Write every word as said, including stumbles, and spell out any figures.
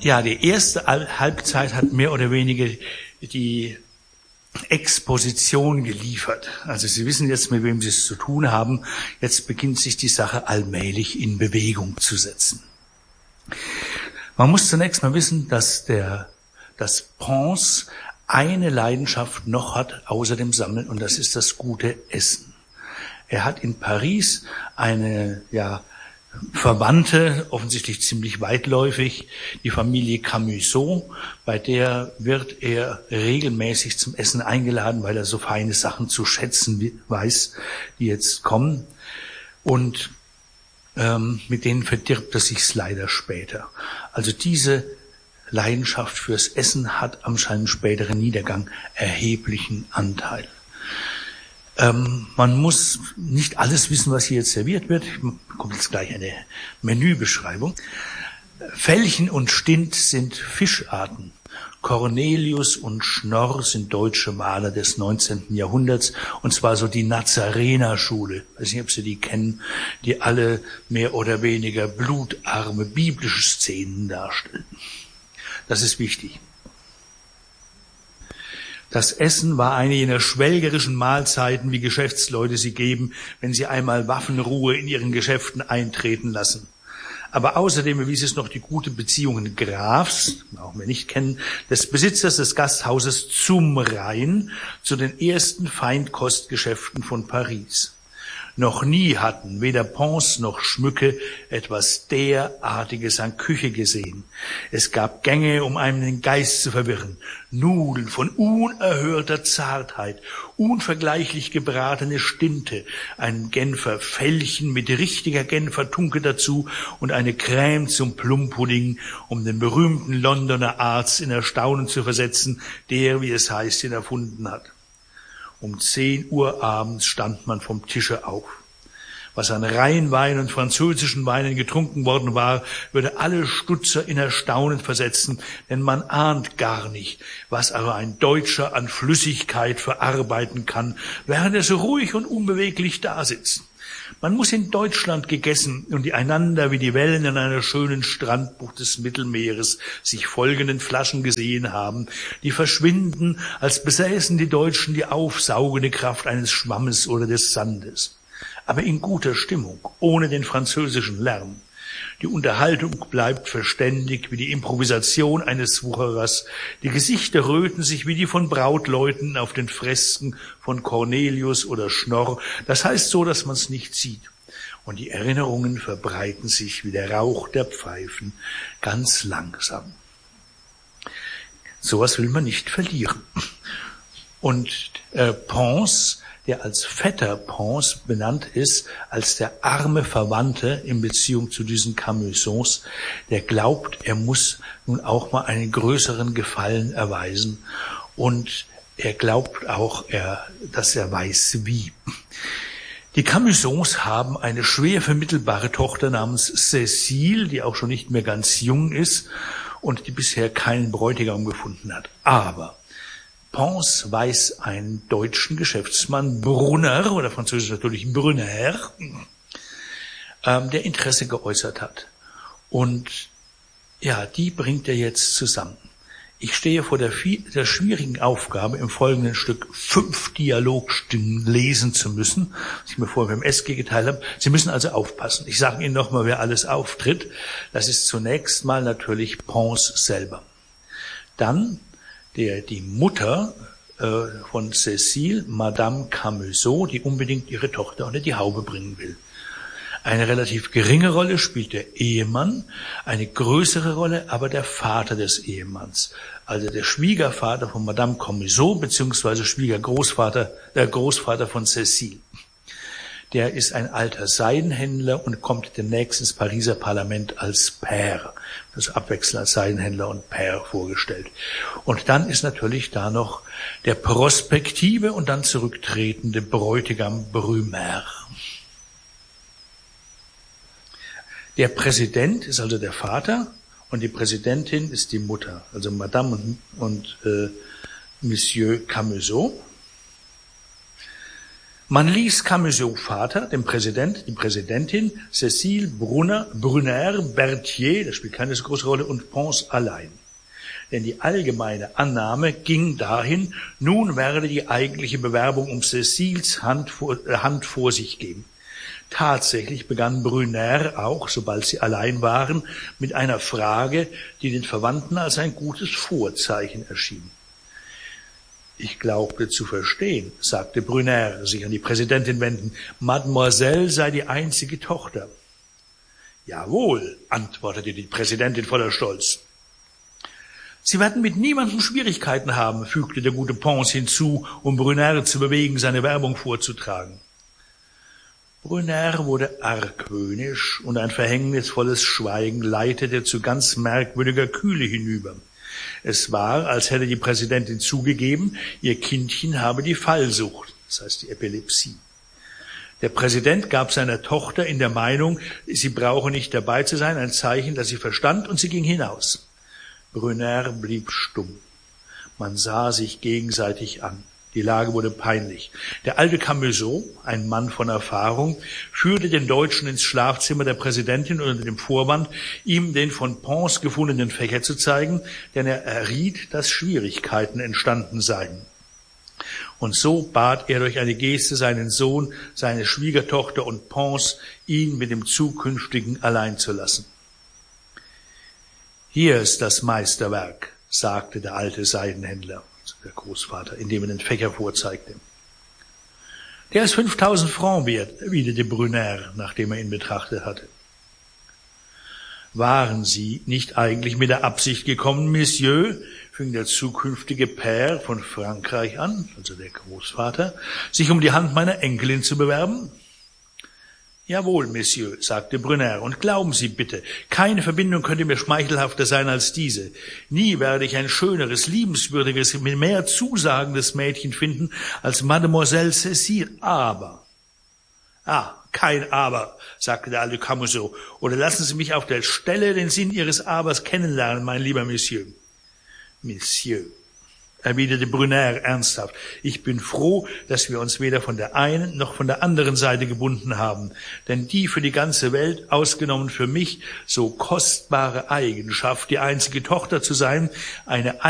Ja, die erste Halbzeit hat mehr oder weniger die Exposition geliefert. Also Sie wissen jetzt, mit wem Sie es zu tun haben. Jetzt beginnt sich die Sache allmählich in Bewegung zu setzen. Man muss zunächst mal wissen, dass der, dass Pons eine Leidenschaft noch hat, außer dem Sammeln, und das ist das gute Essen. Er hat in Paris eine, ja, Verwandte, offensichtlich ziemlich weitläufig, die Familie Camusot, bei der wird er regelmäßig zum Essen eingeladen, weil er so feine Sachen zu schätzen weiß, die jetzt kommen. Und ähm, mit denen verdirbt er sich's leider später. Also diese Leidenschaft fürs Essen hat am seinem späteren Niedergang erheblichen Anteil. Ähm, man muss nicht alles wissen, was hier jetzt serviert wird. Kommt jetzt gleich eine Menübeschreibung. Felchen und Stint sind Fischarten. Cornelius und Schnorr sind deutsche Maler des neunzehnten Jahrhunderts, und zwar so die Nazarenerschule. Ich weiß nicht, ob Sie die kennen, die alle mehr oder weniger blutarme biblische Szenen darstellen. Das ist wichtig. Das Essen war eine jener schwelgerischen Mahlzeiten, wie Geschäftsleute sie geben, wenn sie einmal Waffenruhe in ihren Geschäften eintreten lassen. Aber außerdem erwies es noch die gute Beziehungen Grafs, auch wir nicht kennen, des Besitzers des Gasthauses zum Rhein zu den ersten Feinkostgeschäften von Paris. Noch nie hatten weder Pons noch Schmücke etwas derartiges an Küche gesehen. Es gab Gänge, um einem den Geist zu verwirren, Nudeln von unerhörter Zartheit, unvergleichlich gebratene Stinte, ein Genfer Felchen mit richtiger Genfer Tunke dazu und eine Crème zum Plumpudding, um den berühmten Londoner Arzt in Erstaunen zu versetzen, der, wie es heißt, ihn erfunden hat. Um zehn Uhr abends stand man vom Tische auf. Was an Rheinwein und französischen Weinen getrunken worden war, würde alle Stutzer in Erstaunen versetzen, denn man ahnt gar nicht, was aber ein Deutscher an Flüssigkeit verarbeiten kann, während er so ruhig und unbeweglich dasitzt. Man muss in Deutschland gegessen und die einander wie die Wellen in einer schönen Strandbucht des Mittelmeeres sich folgenden Flaschen gesehen haben, die verschwinden, als besäßen die Deutschen die aufsaugende Kraft eines Schwammes oder des Sandes. Aber in guter Stimmung, ohne den französischen Lärm. Die Unterhaltung bleibt verständig wie die Improvisation eines Wucherers. Die Gesichter röten sich wie die von Brautleuten auf den Fresken von Cornelius oder Schnorr. Das heißt so, dass man es nicht sieht. Und die Erinnerungen verbreiten sich wie der Rauch der Pfeifen ganz langsam. Sowas will man nicht verlieren. Und äh, Pons, der als Vetter Pons benannt ist, als der arme Verwandte in Beziehung zu diesen Camusots, der glaubt, er muss nun auch mal einen größeren Gefallen erweisen, und er glaubt auch, er, dass er weiß wie. Die Camusots haben eine schwer vermittelbare Tochter namens Cécile, die auch schon nicht mehr ganz jung ist und die bisher keinen Bräutigam gefunden hat. Aber Pons weiß einen deutschen Geschäftsmann, Brunner, oder französisch natürlich Brunner, ähm, der Interesse geäußert hat. Und ja, die bringt er jetzt zusammen. Ich stehe vor der, der schwierigen Aufgabe, im folgenden Stück fünf Dialogstimmen lesen zu müssen, was ich mir vorher beim S G geteilt habe. Sie müssen also aufpassen. Ich sage Ihnen nochmal, wer alles auftritt. Das ist zunächst mal natürlich Pons selber. Dann der, die Mutter äh, von Cécile, Madame Camusot, die unbedingt ihre Tochter unter die Haube bringen will. Eine relativ geringe Rolle spielt der Ehemann, eine größere Rolle aber der Vater des Ehemanns, also der Schwiegervater von Madame Camusot beziehungsweise Schwiegergroßvater, der Großvater von Cécile. Der ist ein alter Seidenhändler und kommt demnächst ins Pariser Parlament als Père, das abwechselnd als Seidenhändler und Père vorgestellt. Und dann ist natürlich da noch der prospektive und dann zurücktretende Bräutigam Brumaire. Der Präsident ist also der Vater und die Präsidentin ist die Mutter, also Madame und, und äh, Monsieur Camusot. Man ließ Camusot Vater, dem Präsident, die Präsidentin, Cécile Brunner, Brunner, Berthier, das spielt keine so große Rolle, und Pons allein. Denn die allgemeine Annahme ging dahin, nun werde die eigentliche Bewerbung um Cécils Hand vor, äh, Hand vor sich gehen. Tatsächlich begann Brunner auch, sobald sie allein waren, mit einer Frage, die den Verwandten als ein gutes Vorzeichen erschien. »Ich glaubte zu verstehen«, sagte Brunner, sich an die Präsidentin wendend, »Mademoiselle sei die einzige Tochter.« »Jawohl«, antwortete die Präsidentin voller Stolz. »Sie werden mit niemandem Schwierigkeiten haben«, fügte der gute Pons hinzu, um Brunner zu bewegen, seine Werbung vorzutragen. Brunner wurde argwöhnisch und ein verhängnisvolles Schweigen leitete zu ganz merkwürdiger Kühle hinüber. Es war, als hätte die Präsidentin zugegeben, ihr Kindchen habe die Fallsucht, das heißt die Epilepsie. Der Präsident gab seiner Tochter in der Meinung, sie brauche nicht dabei zu sein, ein Zeichen, das sie verstand, und sie ging hinaus. Brunner blieb stumm. Man sah sich gegenseitig an. Die Lage wurde peinlich. Der alte Camusot, ein Mann von Erfahrung, führte den Deutschen ins Schlafzimmer der Präsidentin unter dem Vorwand, ihm den von Pons gefundenen Fächer zu zeigen, denn er erriet, dass Schwierigkeiten entstanden seien. Und so bat er durch eine Geste seinen Sohn, seine Schwiegertochter und Pons, ihn mit dem Zukünftigen allein zu lassen. »Hier ist das Meisterwerk«, sagte der alte Seidenhändler, der Großvater, indem er den Fächer vorzeigte. »Der ist fünftausend Francs wert«, erwiderte Brunner, nachdem er ihn betrachtet hatte. »Waren Sie nicht eigentlich mit der Absicht gekommen, Monsieur«, fing der zukünftige Père von Frankreich an, also der Großvater, »sich um die Hand meiner Enkelin zu bewerben?« »Jawohl, Monsieur«, sagte Brunner, »und glauben Sie bitte, keine Verbindung könnte mir schmeichelhafter sein als diese. Nie werde ich ein schöneres, liebenswürdiges, mehr zusagendes Mädchen finden als Mademoiselle Cécile. Aber...« »Ah, kein Aber«, sagte der alte Camusot, »oder lassen Sie mich auf der Stelle den Sinn Ihres Abers kennenlernen, mein lieber Monsieur.« »Monsieur«, erwiderte Brunner ernsthaft, »ich bin froh, dass wir uns weder von der einen noch von der anderen Seite gebunden haben, denn die für die ganze Welt, ausgenommen für mich, so kostbare Eigenschaft, die einzige Tochter zu sein, eine